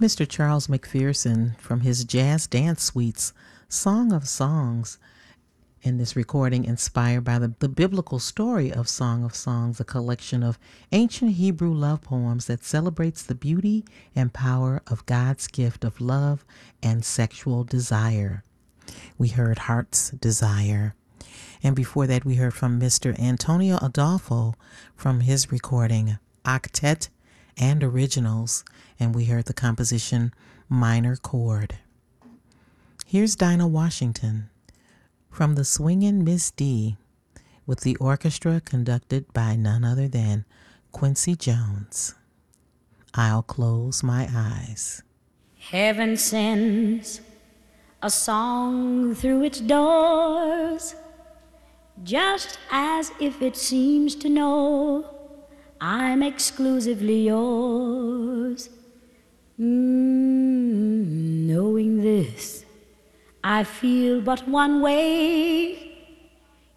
Mr. Charles McPherson from his Jazz Dance Suites, Song of Songs, in this recording inspired by the biblical story of Song of Songs, a collection of ancient Hebrew love poems that celebrates the beauty and power of God's gift of love and sexual desire. We heard Heart's Desire. And before that, we heard from Mr. Antonio Adolfo from his recording Octet and Originals, and we heard the composition Minor Chord. Here's Dinah Washington from the Swingin' Miss D with the orchestra conducted by none other than Quincy Jones. I'll close my eyes. Heaven sends a song through its doors, just as if it seems to know I'm exclusively yours. Knowing this, I feel but one way.